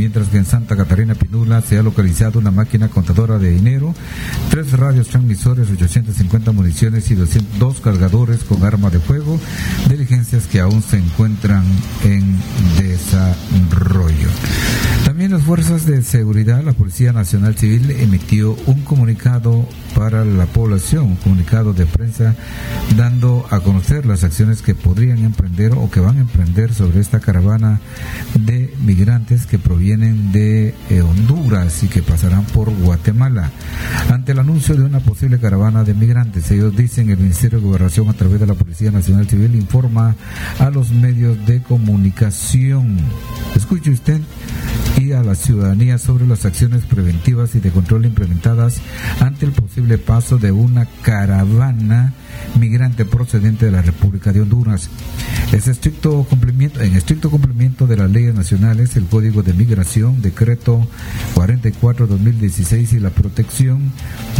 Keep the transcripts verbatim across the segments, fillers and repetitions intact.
mientras que en Santa Catarina Pinula se ha localizado una máquina contadora de dinero, tres radios transmisores, ochocientas cincuenta municiones y doscientos dos cargadores con arma de fuego, diligencias que aún se encuentran en desarrollo. También las fuerzas de seguridad, la Policía Nacional Civil emitió un comunicado para la población, un comunicado de prensa dando a conocer las acciones que podrían emprender o que van a emprender sobre esta caravana de migrantes que provienen de eh, Honduras y que pasarán por Guatemala. Ante el anuncio de una posible caravana de migrantes, ellos dicen, el Ministerio de Gobernación a través de la Policía Nacional Civil informa a los medios de comunicación, escuche usted, y a la ciudadanía sobre las acciones preventivas y de control implementadas ante el posible paso de una caravana migrante procedente de la República de Honduras. Es estricto cumplimiento, en estricto cumplimiento de las leyes nacionales, el Código de Migración, Decreto cuarenta y cuatro dos mil dieciséis y la protección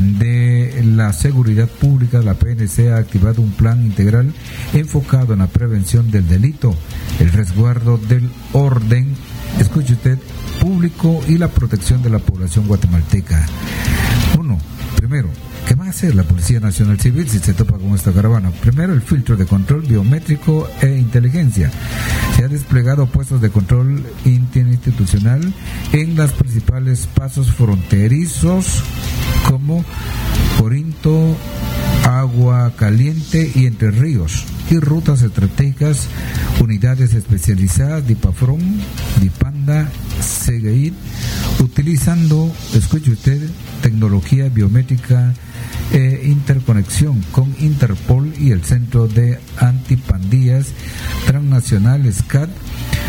de la seguridad pública, la P N C ha activado un plan integral enfocado en la prevención del delito, el resguardo del orden, escuche usted, público y la protección de la población guatemalteca. Uno, primero, ¿qué va a hacer la Policía Nacional Civil si se topa con esta caravana? Primero, el filtro de control biométrico e inteligencia. Se ha desplegado puestos de control interinstitucional en los principales pasos fronterizos como Corinto, Agua Caliente y Entre Ríos, y rutas estratégicas, unidades especializadas, DIPAFRON, DIPANDA, SEGEIT, utilizando, escuche usted, tecnología biométrica e interconexión con Interpol y el Centro de Antipandillas Transnacional, S C A D,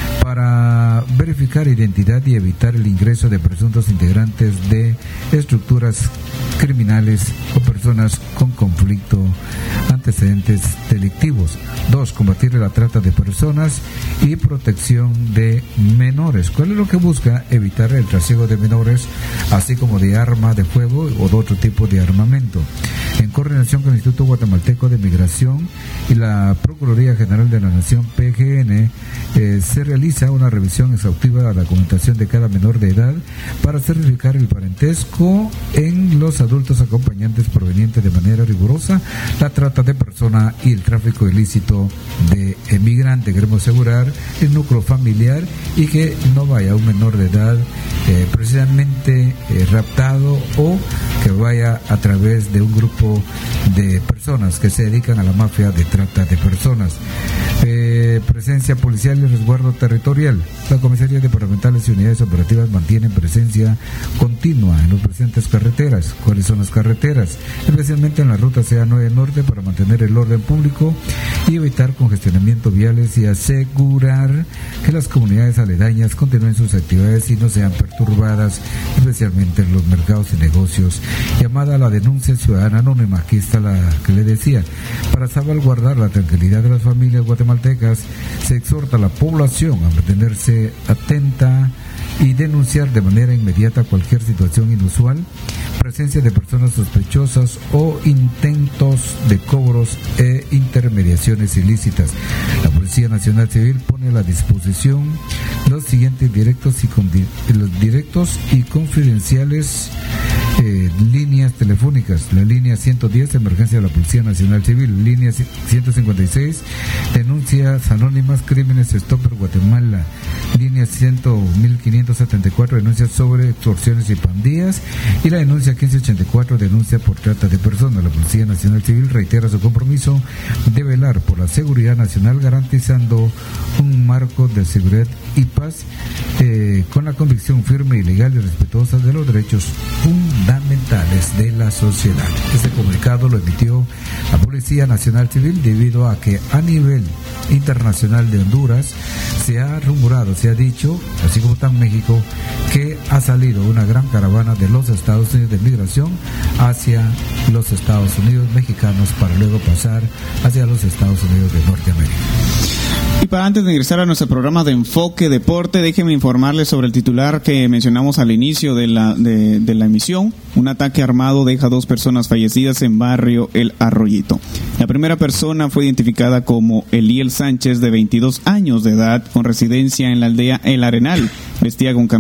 para verificar identidad y evitar el ingreso de presuntos integrantes de estructuras criminales o personas con conflicto, antecedentes delictivos. Dos, combatir la trata de personas y protección de menores. ¿Cuál es lo que busca? Evitar el trasiego de menores, así como de arma de fuego o de otro tipo de armamento. En coordinación con el Instituto Guatemalteco de Migración y la Procuraduría General de la Nación, P G N, eh, se realiza una revisión exhaustiva de la documentación de cada menor de edad para certificar el parentesco en los adultos acompañantes provenientes de manera rigurosa, la trata de persona y el tráfico ilícito de emigrante. Queremos asegurar el núcleo familiar y que no vaya un menor de edad eh, precisamente eh, raptado o que vaya a través de un grupo de personas que se dedican a la mafia de trata de personas. Eh, presencia policial y resguardo territorial. Las comisarías departamentales y unidades operativas mantienen presencia continua en las presentes carreteras. ¿Cuáles son las carreteras? Especialmente en la ruta C A nueve Norte, para mantener el orden público y evitar congestionamiento viales y asegurar que las comunidades aledañas continúen sus actividades y no sean perturbadas, especialmente en los mercados y negocios. Llamada a la denuncia ciudadana anónima, aquí está la que le decía. Para salvaguardar la tranquilidad de las familias guatemaltecas, se exhorta a la población a mantenerse atenta y denunciar de manera inmediata cualquier situación inusual, presencia de personas sospechosas o intentos de cobros e intermediaciones ilícitas. La Policía Nacional Civil pone a la disposición los siguientes directos y, condi- los directos y confidenciales eh, líneas telefónicas: la línea ciento diez, emergencia de la Policía Nacional Civil; línea ciento cincuenta y seis, denuncias anónimas, crímenes Stopper Guatemala; línea mil quinientos setenta y cuatro, denuncias sobre extorsiones y pandillas; y la denuncia quince ochenta y cuatro, denuncia por trata de personas. La Policía Nacional Civil reitera su compromiso de velar por la seguridad nacional, garantizando un marco de seguridad y paz eh, con la convicción firme y legal y respetuosa de los derechos fundamentales de la sociedad. Este comunicado lo emitió la Policía Nacional Civil debido a que a nivel internacional de Honduras se ha rumorado, se ha dicho, así como está en México, que ha salido una gran caravana de los Estados Unidos de migración hacia los Estados Unidos mexicanos para luego pasar hacia los Estados Unidos de Norteamérica. Y para antes de ingresar a nuestro programa de Enfoque Deporte, déjeme informarles sobre el titular que mencionamos al inicio de la, de, de la emisión. Un ataque armado deja dos personas fallecidas en barrio El Arroyito. La primera persona fue identificada como Eliel Sánchez, de veintidós años de edad, con residencia en la aldea El Arenal. Vestía con